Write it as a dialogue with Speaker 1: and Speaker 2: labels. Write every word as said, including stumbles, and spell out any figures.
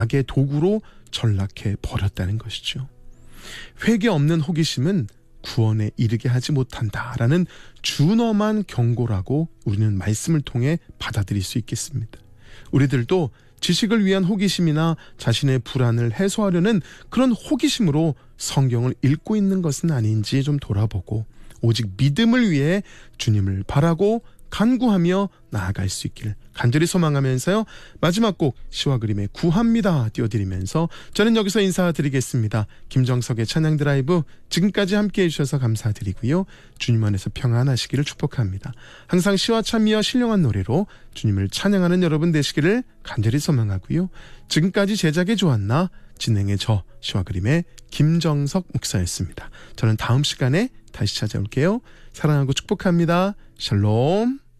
Speaker 1: 악의 도구로 전락해 버렸다는 것이죠. 회개 없는 호기심은 구원에 이르게 하지 못한다라는 준엄한 경고라고 우리는 말씀을 통해 받아들일 수 있겠습니다. 우리들도 지식을 위한 호기심이나 자신의 불안을 해소하려는 그런 호기심으로 성경을 읽고 있는 것은 아닌지 좀 돌아보고 오직 믿음을 위해 주님을 바라고 간구하며 나아갈 수 있기를 간절히 소망하면서요. 마지막 곡 시와 그림의 구합니다 띄워드리면서 저는 여기서 인사드리겠습니다. 김정석의 찬양 드라이브 지금까지 함께해 주셔서 감사드리고요. 주님 안에서 평안하시기를 축복합니다. 항상 시와 참이어 신령한 노래로 주님을 찬양하는 여러분 되시기를 간절히 소망하고요. 지금까지 제작의 조한나 진행의 저 시와 그림의 김정석 목사였습니다. 저는 다음 시간에 다시 찾아올게요. 사랑하고 축복합니다. 샬롬.